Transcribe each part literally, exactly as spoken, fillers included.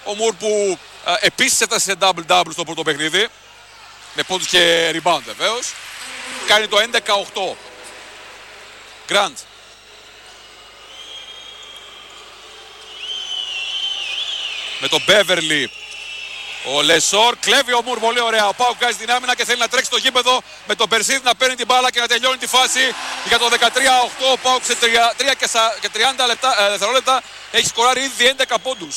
Ο Μουρ που ε, επίσης έφτασε σε double-double στο πρώτο παιχνίδι. Με πόντους και rebound βεβαίως. Κάνει το έντεκα οκτώ. Γκραντ. Με τον Μπέβερλι. Ο Λεσόρ κλέβει ο Μουρ πολύ ωραία. Ο Πάουκ βγάζει την άμυνα και θέλει να τρέξει στο γήπεδο με τον Περσίδη να παίρνει την μπάλα και να τελειώνει τη φάση. Για το δεκατρία οκτώ ο Πάουκ σε τρία και τριάντα λεπτά, ε, δευτερόλεπτα έχει σκοράρει ήδη έντεκα πόντους.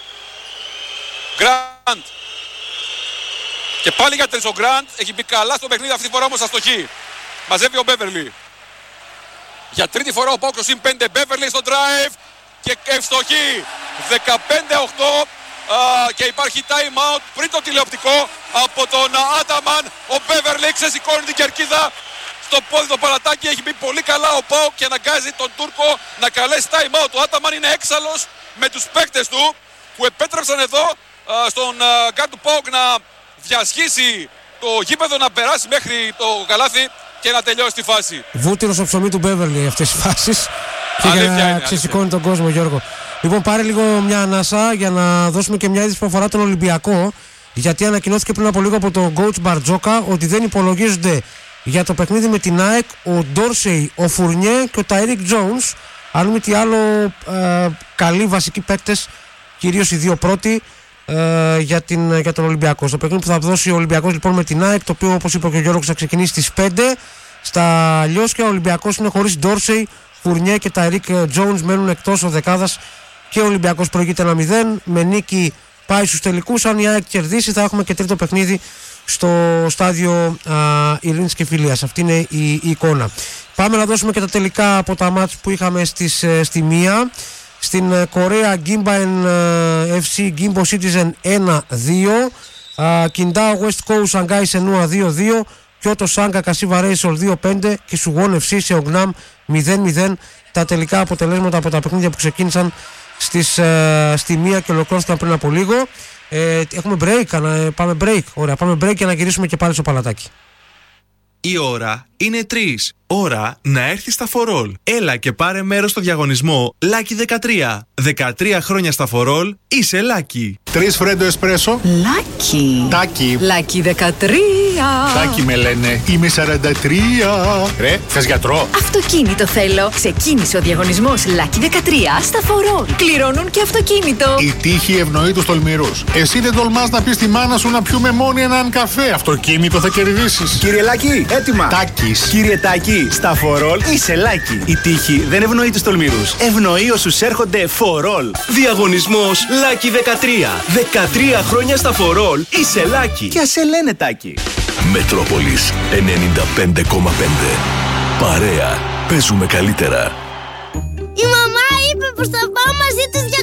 Γκραντ. Και πάλι για τρεις ο Γκραντ. Έχει μπει καλά στο παιχνίδι, αυτή τη φορά όμως αστοχή. Μαζεύει ο Μπέβερλι. Για τρίτη φορά ο Πάουκ στο συν πέντε. Μπέβερλι στο drive και ευστοχή. δεκαπέντε οκτώ. Uh, και υπάρχει time out πριν το τηλεοπτικό από τον Άταμαν. Ο Μπέβερλι ξεσηκώνει την κερκίδα στο πόδι το παλατάκι. Έχει μπει πολύ καλά ο Πάουκ και αναγκάζει τον Τούρκο να καλέσει time out. Ο Άταμαν είναι έξαλλος με τους παίκτες του που επέτρεψαν εδώ uh, στον γκάρντ uh, του Πάουκ να διασχίσει το γήπεδο, να περάσει μέχρι το καλάθι και να τελειώσει τη φάση. Βούτυρο στο ψωμί του Μπέβερλι αυτές οι φάσεις. Και για να ξεσηκώνει τον κόσμο, Γιώργο. Λοιπόν, πάρε λίγο μια ανάσα για να δώσουμε και μια είδηση που αφορά τον Ολυμπιακό. Γιατί ανακοινώθηκε πριν από λίγο από τον coach Μπαρτζόκα ότι δεν υπολογίζονται για το παιχνίδι με την ΑΕΚ ο Ντόρσεϊ, ο Φουρνιέ και ο Ταϊρίκ Τζόουνς. Αν μη τι άλλο, ε, καλοί βασικοί παίκτες, κυρίως οι δύο πρώτοι, ε, για, την, για τον Ολυμπιακό. Στο παιχνίδι που θα δώσει ο Ολυμπιακός λοιπόν με την ΑΕΚ, το οποίο όπως είπε και ο Γιώργος θα ξεκινήσει στις πέντε. Στα Λιώσια ο Ολυμπιακός είναι χωρίς Ντόρσεϊ, Φουρνιέ και Ταϊρίκ Τζόουνς, μένουν εκτός ο δεκάδας. Και ο Ολυμπιακός προηγείται ένα μηδέν. Με νίκη πάει στους τελικούς. Αν η ΑΕΚ κερδίσει, θα έχουμε και τρίτο παιχνίδι στο στάδιο Ειρήνης και Φιλίας. Αυτή είναι η, η εικόνα. Πάμε να δώσουμε και τα τελικά από τα μάτς που είχαμε στις, στη μία. Στην Κορέα, Gimbaen εφ σι Gimbo Citizen ένα δύο. Κιντάο West Coast Shanghai Shenhua δύο δύο. Kyoto Sanga Kashiwa Reysol δύο πέντε. Και Suwon εφ σι Seongnam μηδέν μηδέν. Τα τελικά αποτελέσματα από τα παιχνίδια που ξεκίνησαν στις, ε, στη μία και ολοκλώρωθηκαν πριν από λίγο. Ε, έχουμε break, ανα, πάμε break. Ωραία, πάμε break και να γυρίσουμε και πάλι στο παλατάκι. Η ώρα είναι τρεις. Ώρα να έρθει στα φορόλ. Έλα και πάρε μέρος στο διαγωνισμό Lucky δεκατρία. δεκατρία χρόνια στα φορόλ, είσαι Lucky. Τρεις φρέντο εσπρέσο. Lucky. Τάκι. Lucky δεκατρία. Τάκι με λένε. Είμαι σαράντα τρία. Ρε, θες γιατρό? Αυτοκίνητο θέλω. Ξεκίνησε ο διαγωνισμός Lucky δεκατρία στα φορόλ. Κληρώνουν και αυτοκίνητο. Η τύχη ευνοεί τους τολμηρούς. Εσύ δεν τολμάς να πεις στη μάνα σου να πιούμε μόνοι έναν καφέ. Αυτοκίνητο θα κερδίσεις. Κύριε Λάκη, έτοιμα. Τάκης. Κύριε Τάκη, στα φορόλ είσαι Λάκη. Η τύχη δεν ευνοεί τους τολμηρούς. Ευνοεί όσους έρχονται φορόλ. Διαγωνισμός Λάκη δεκατρία. δεκατρία χρόνια στα φορόλ είσαι Λάκη. Και ας σε λένε Τάκη. Μετρόπολης ενενήντα πέντε κόμμα πέντε. Παρέα. Παίζουμε καλύτερα. Η μαμά είπε πως θα πάω μαζί της για